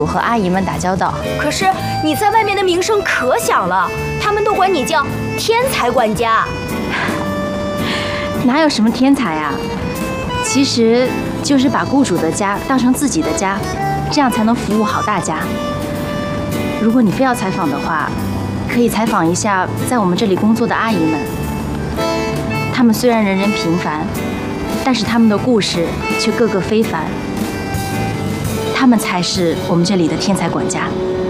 和阿姨们打交道。 可是你在外面的名声可响了，他们都管你叫天才管家。 哪有什么天才啊？其实就是把雇主的家当成自己的家，这样才能服务好大家。如果你非要采访的话，可以采访一下在我们这里工作的阿姨们。她们虽然人人平凡，但是她们的故事却个个非凡。她们才是我们这里的天才管家。